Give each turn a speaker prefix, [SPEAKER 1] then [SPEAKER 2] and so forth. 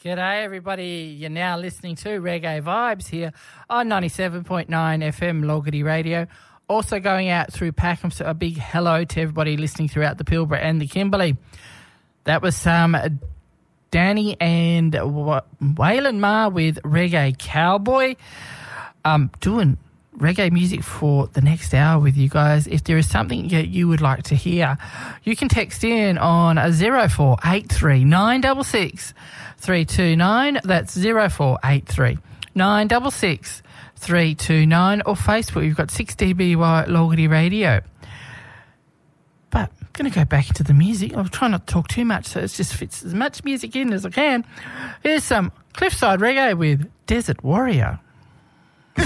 [SPEAKER 1] G'day, everybody. You're now listening to Reggae Vibes here on 97.9 FM Logarty Radio. Also going out through Packham, so a big hello to everybody listening throughout the Pilbara and the Kimberley. That was Danny and Waylon Marr with Reggae Cowboy. Doing reggae music for the next hour with you guys. If there is something that you would like to hear, you can text in on 0483 966 329. That's 0483 966 329. Or Facebook, you've got 6DBY Logarty Radio. But I'm going to go back into the music. I'll try not to talk too much so it just fits as much music in as I can. Here's some Cliffside Reggae with Desert Warrior.